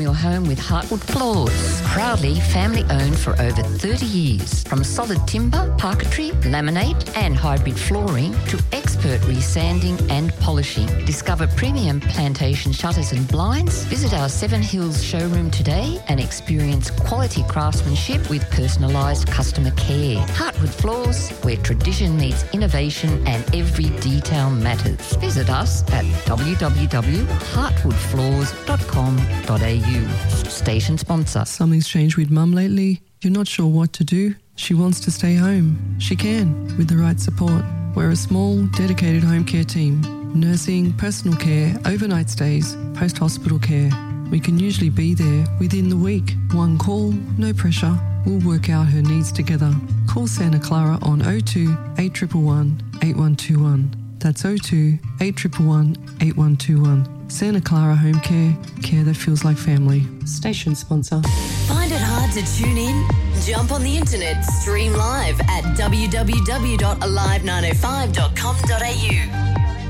your home with Heartwood Floors. Proudly family-owned for over 30 years. From solid timber, parquetry, laminate and hybrid flooring to expert resanding and polishing. Discover premium plantation shutters and blinds. Visit our Seven Hills showroom today and experience quality craftsmanship with personalised customer care. Heartwood Floors, where tradition meets innovation and every detail matters. Visit us at www.heartwoodfloors.com.au. Station sponsor. Something's changed with Mum lately. You're not sure what to do. She wants to stay home. She can, with the right support. We're a small, dedicated home care team. Nursing, personal care, overnight stays, post-hospital care. We can usually be there within the week. One call, no pressure. We'll work out her needs together. Call Santa Clara on 02 8111 8121. That's 02 8111 8121. Santa Clara Home Care. Care that feels like family. Station sponsor. Find it hard to tune in? Jump on the internet, stream live at www.alive905.com.au.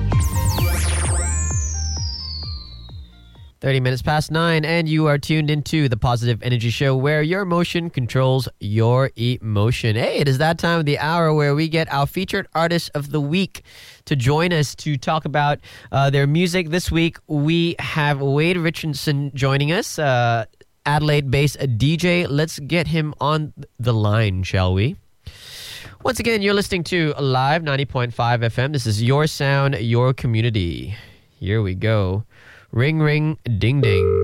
30 minutes past 9, and you are tuned into the Positive Energy Show, where your emotion controls your emotion. Hey, it is that time of the hour where we get our featured artist of the week to join us to talk about their music. This week, we have Wade Richardson joining us, Adelaide-based DJ. Let's get him on the line, shall we? Once again, you're listening to Alive 90.5 FM. This is your sound, your community. Here we go. Ring, ring, ding, ding.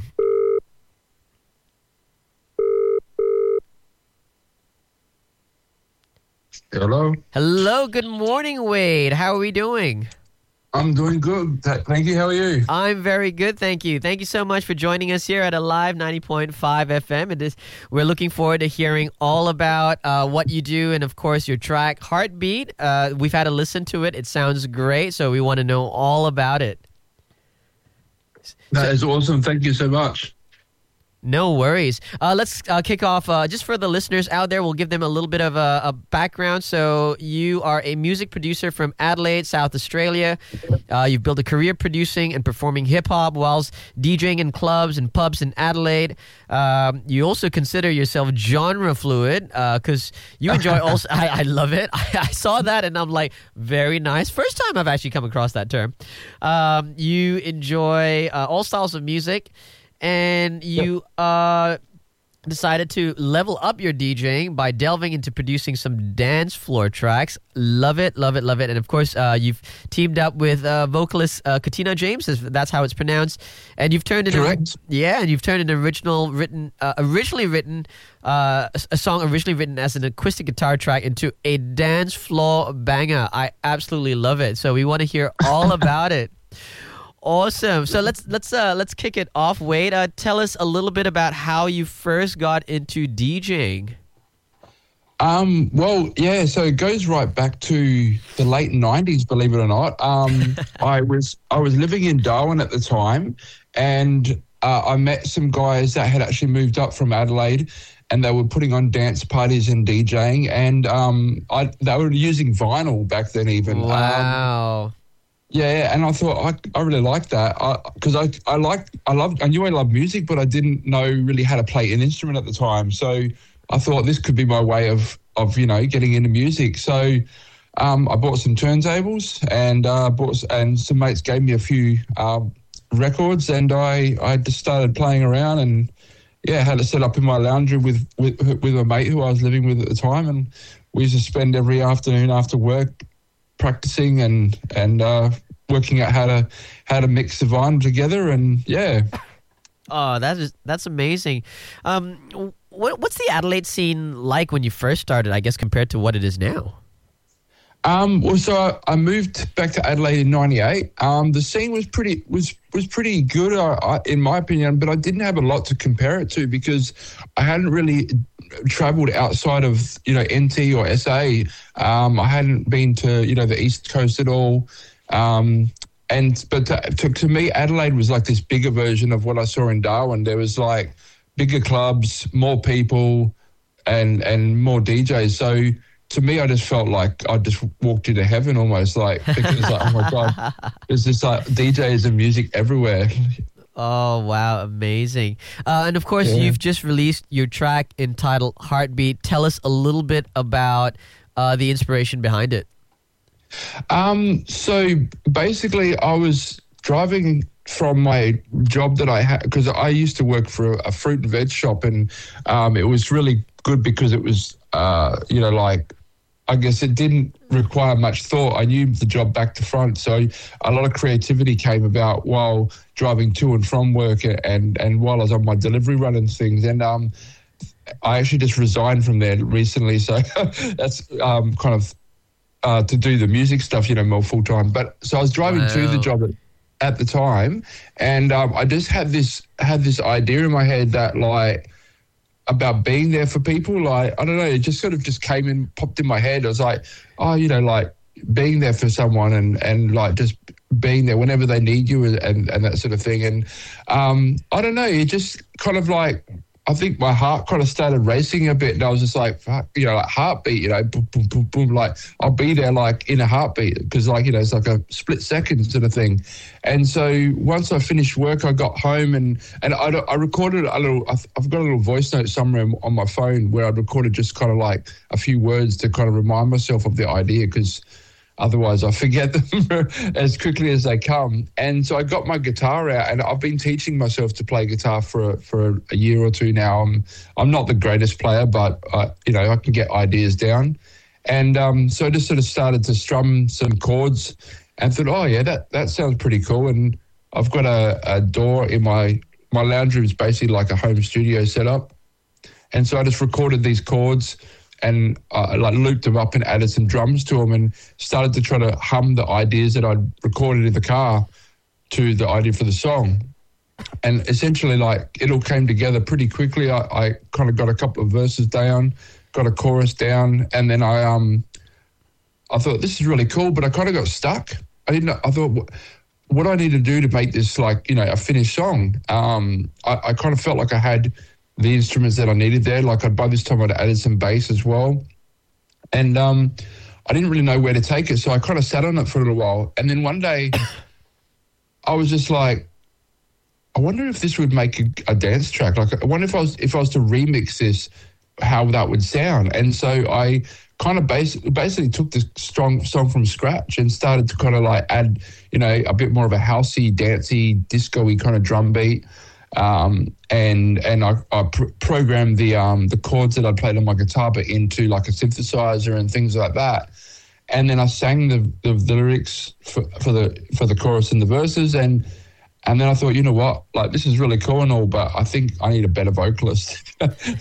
Hello. Hello, good morning, Wade. How are we doing? I'm doing good. Thank you. How are you? I'm very good, thank you. Thank you so much for joining us here at Alive 90.5 FM. We're looking forward to hearing all about what you do and, of course, your track, Heartbeat. We've had a listen to it. It sounds great, so we want to know all about it. That is awesome. Thank you so much. No worries. Let's kick off. Just for the listeners out there, we'll give them a little bit of a background. So you are a music producer from Adelaide, South Australia. You've built a career producing and performing hip-hop whilst DJing in clubs and pubs in Adelaide. You also consider yourself genre fluid because you enjoy also... I love it. I saw that and I'm like, very nice. First time I've actually come across that term. You enjoy all styles of music. And you decided to level up your DJing by delving into producing some dance floor tracks. Love it, love it, love it. And of course, you've teamed up with vocalist Katina James, that's how it's pronounced. And you've turned in a originally written a song originally written as an acoustic guitar track into a dance floor banger. I absolutely love it. So we want to hear all about it. Awesome. So let's kick it off, Wade. Tell us a little bit about how you first got into DJing. Well, yeah. So it goes right back to the late 90s, believe it or not. I was living in Darwin at the time, and I met some guys that had actually moved up from Adelaide, and they were putting on dance parties and DJing, and they were using vinyl back then even. Wow. Yeah, and I thought I really liked that because I knew I loved music, but I didn't know really how to play an instrument at the time. So I thought this could be my way of getting into music. So I bought some turntables and some mates gave me a few records, and I just started playing around and had it set up in my lounge room with a mate who I was living with at the time, and we used to spend every afternoon after work practicing and working out how to mix the vinyl together, and Oh, that's amazing. What's the Adelaide scene like when you first started, I guess, compared to what it is now? Well, so I moved back to Adelaide in '98. The scene was pretty good, in my opinion, but I didn't have a lot to compare it to because I hadn't really travelled outside of NT or SA. I hadn't been to the East Coast at all. But to me, Adelaide was like this bigger version of what I saw in Darwin. There was like bigger clubs, more people, and more DJs. So to me, I just felt like I just walked into heaven almost, like, because oh my God, there's just like DJs and music everywhere. Oh, wow. Amazing. And of course, you've just released your track entitled Heartbeat. Tell us a little bit about the inspiration behind it. So basically, I was driving from my job that I had, because I used to work for a fruit and veg shop, and it was really good because it was, like, I guess it didn't require much thought. I knew the job back to front. So a lot of creativity came about while driving to and from work and while I was on my delivery run and things. And I actually just resigned from there recently. So that's kind of to do the music stuff, more full time. But so I was driving to the job at the time, and I just had this idea in my head that, like, about being there for people. Like, I don't know, it just sort of just came in, popped in my head. I was like, like being there for someone and like just being there whenever they need you and that sort of thing. And I don't know, it just kind of like, I think my heart kind of started racing a bit, and I was just like, fuck, like heartbeat, boom, boom, boom, boom, like I'll be there like in a heartbeat, because like, it's like a split second sort of thing. And so once I finished work, I got home and I recorded I've got a little voice note somewhere on my phone where I'd recorded just kind of like a few words to kind of remind myself of the idea, because otherwise I forget them as quickly as they come. And so I got my guitar out, and I've been teaching myself to play guitar for a year or two now. I'm not the greatest player, but I can get ideas down. And so I just sort of started to strum some chords and thought, oh yeah, that sounds pretty cool. And I've got a door in my lounge room is basically like a home studio setup. And so I just recorded these chords and like looped them up and added some drums to them and started to try to hum the ideas that I'd recorded in the car to the idea for the song. And essentially, like, it all came together pretty quickly. I kind of got a couple of verses down, got a chorus down, and then I thought, this is really cool, but I kind of got stuck. I thought, what do I need to do to make this like, a finished song? I kind of felt like I had the instruments that I needed there. Like, by this time I'd added some bass as well. And I didn't really know where to take it. So I kind of sat on it for a little while. And then one day I was just like, I wonder if this would make a dance track. Like, I wonder if I was to remix this, how that would sound. And so I kind of basically took this song from scratch and started to kind of like add, a bit more of a housey, dancey, disco-y kind of drum beat. And I programmed the chords that I played on my guitar, but into like a synthesizer and things like that. And then I sang the lyrics for the chorus and the verses, and then I thought, you know what, like, this is really cool and all, but I think I need a better vocalist.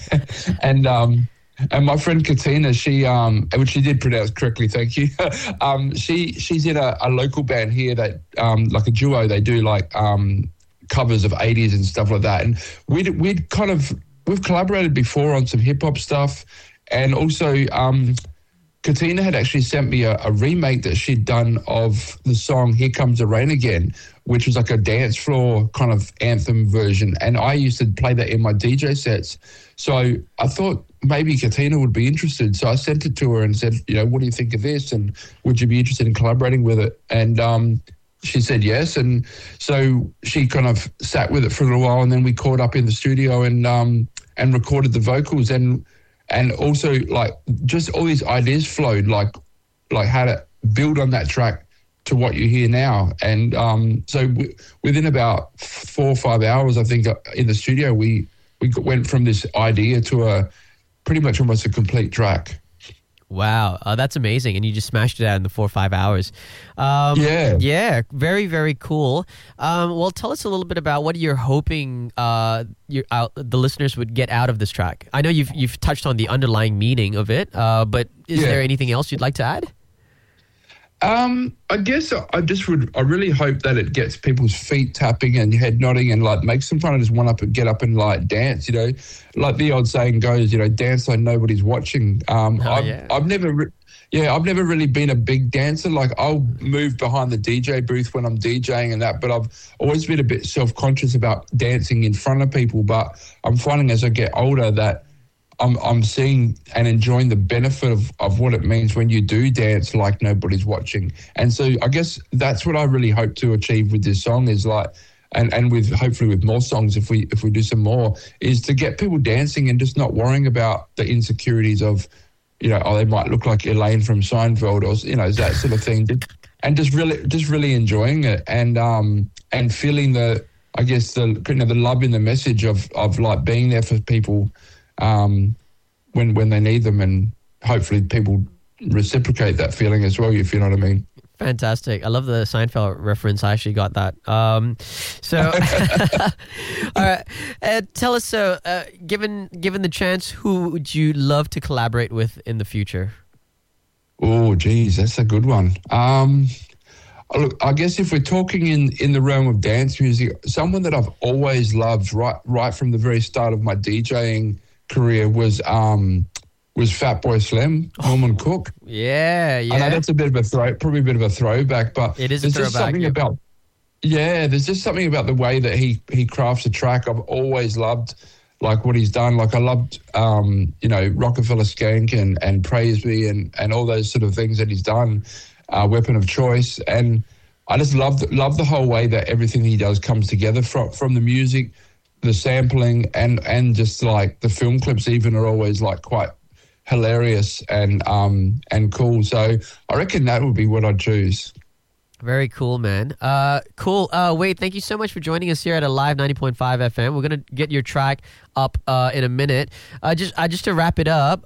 And my friend Katina, she which she did pronounce correctly, thank you. She's in a local band here that like a duo. They do like covers of 80s and stuff like that. And we've collaborated before on some hip hop stuff, and also Katina had actually sent me a remake that she'd done of the song Here Comes the Rain Again, which was like a dance floor kind of anthem version. And I used to play that in my DJ sets. So I thought maybe Katina would be interested. So I sent it to her and said, what do you think of this? And would you be interested in collaborating with it? And she said yes. And so she kind of sat with it for a little while, and then we caught up in the studio and recorded the vocals. And also, like, just all these ideas flowed, like how to build on that track to what you hear now. And so within about 4 or 5 hours, I think, in the studio, we went from this idea to a pretty much almost a complete track. Wow, that's amazing. And you just smashed it out in the 4 or 5 hours. Yeah, very, very cool. Well, tell us a little bit about what you're hoping the listeners would get out of this track. I know you've touched on the underlying meaning of it, but is there anything else you'd like to add? I guess I really hope that it gets people's feet tapping and head nodding and like makes them kind of just want to get up and like dance, like the old saying goes, dance like nobody's watching. I've never really been a big dancer. Like, I'll move behind the DJ booth when I'm DJing and that, but I've always been a bit self-conscious about dancing in front of people. But I'm finding as I get older that I'm seeing and enjoying the benefit of what it means when you do dance like nobody's watching. And so I guess that's what I really hope to achieve with this song, is like and with hopefully with more songs if we do some more, is to get people dancing and just not worrying about the insecurities of, they might look like Elaine from Seinfeld or that sort of thing, and just really enjoying it and feeling the love in the message of like being there for people when they need them, and hopefully people reciprocate that feeling as well, if you know what I mean. Fantastic. I love the Seinfeld reference. I actually got that. All right. Tell us, given the chance, who would you love to collaborate with in the future? Oh, geez, that's a good one. Look, I guess if we're talking in the realm of dance music, someone that I've always loved right from the very start of my DJing career was Fatboy Slim, Norman Cook. Yeah. I know that's probably a bit of a throwback, but it is a throwback. There's just something about the way that he crafts a track. I've always loved like what he's done. Like I loved, Rockefeller Skank and Praise Me and all those sort of things that he's done. Weapon of Choice, and I just love the whole way that everything he does comes together from the music, the sampling, and just like the film clips even are always like quite hilarious and cool. So I reckon that would be what I'd choose. Very cool, man. Cool. Wade, thank you so much for joining us here at Alive 90.5 FM. We're gonna get your track up in a minute. Just to wrap it up,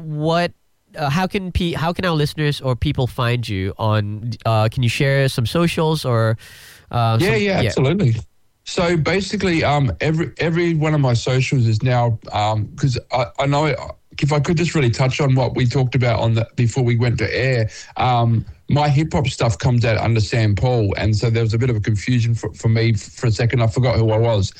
how can our listeners or people find you on? Can you share some socials or? Absolutely. So basically, every one of my socials is now because I know if I could just really touch on what we talked about before we went to air. My hip hop stuff comes out under Sam Paul, and so there was a bit of a confusion for me for a second. I forgot who I was.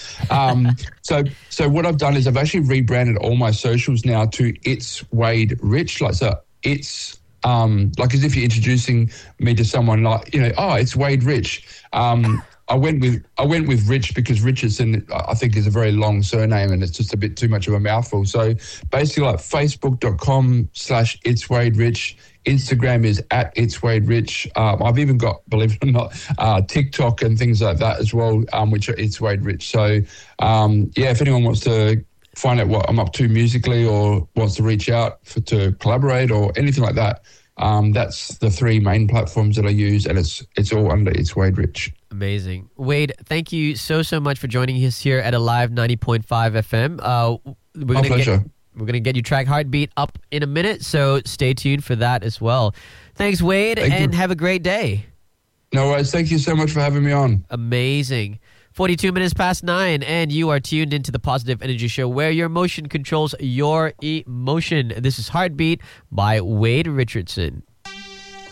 So what I've done is I've actually rebranded all my socials now to It's Wade Rich. Like so, it's like as if you're introducing me to someone like it's Wade Rich. I went with Rich because Richardson, I think, is a very long surname and it's just a bit too much of a mouthful. So basically like facebook.com/It's Wade Rich. Instagram is @It'sWadeRich. I've even got, believe it or not, TikTok and things like that as well, which are It's Wade Rich. So, if anyone wants to find out what I'm up to musically or wants to reach out to collaborate or anything like that, that's the three main platforms that I use, and it's all under It's Wade Rich. Amazing. Wade, thank you so much for joining us here at Alive 90.5 FM. My pleasure. We're going to get your track Heartbeat up in a minute, so stay tuned for that as well. Thanks, Wade, and have a great day. No worries. Thank you so much for having me on. Amazing. 42 minutes past 9, and you are tuned into the Positive Energy Show, where your motion controls your emotion. This is Heartbeat by Wade Richardson.